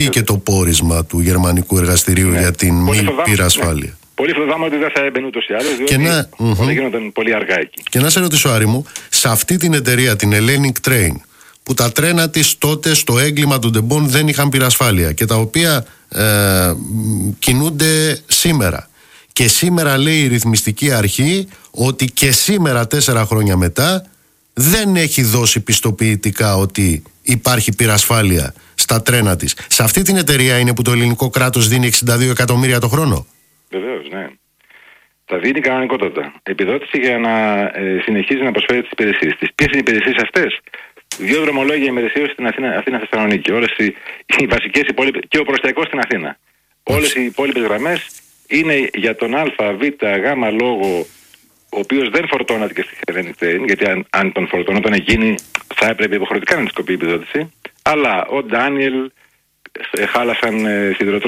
βγήκε το πόρισμα του γερμανικού εργαστηρίου για την μη πυρασφάλεια. Πολύ φοβάμαι ότι δεν θα έμπαινε ούτως ή άλλως, διότι όλα γίνονταν πολύ αργά εκεί. Και να σε ρωτήσω, Άρη μου, σε αυτή την εταιρεία, την Hellenic Train, που τα τρένα της τότε στο έγκλημα του Ντεμπόν δεν είχαν πυρασφάλεια και τα οποία κινούνται σήμερα. Και σήμερα λέει η ρυθμιστική αρχή ότι και σήμερα 4 χρόνια μετά δεν έχει δώσει πιστοποιητικά ότι υπάρχει πυρασφάλεια στα τρένα της. Σε αυτή την εταιρεία είναι που το ελληνικό κράτος δίνει 62 εκατομμύρια το χρόνο. Βεβαίως, ναι. Τα δίνει κανονικότατα. Επιδότηση για να συνεχίζει να προσφέρει τις υπηρεσίες της. Ποιες είναι οι υπηρεσίες αυτές? 2 δρομολόγια ημερησίως στην Αθήνα-Θεσσαλονίκη. Όλες οι βασικές υπόλοιπες, και ο προσταϊκός στην Αθήνα. Όλες οι υπόλοιπες γραμμές είναι για τον Α, Β, Γ λόγο, ο οποίος δεν φορτώνεται και στη Hellenic Train, γιατί αν τον φορτωνόταν εκείνη θα έπρεπε υποχρεωτικά να της κοπεί η επιδότηση. Αλλά ο Ντάνιελ χάλασαν σιδηροτρόπους